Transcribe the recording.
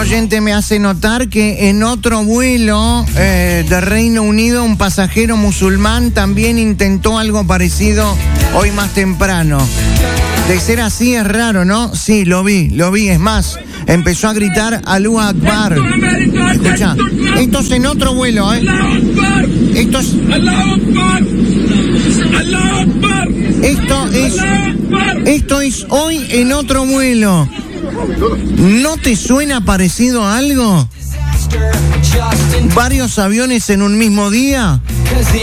oyente me hace notar que en otro vuelo de Reino Unido un pasajero musulmán también intentó algo parecido hoy más temprano. De ser así es raro, ¿no? Sí, lo vi, es más, empezó a gritar Allahu Akbar. Escucha, esto es en otro vuelo, Esto es hoy en otro vuelo. ¿No te suena parecido a algo? ¿Varios aviones en un mismo día?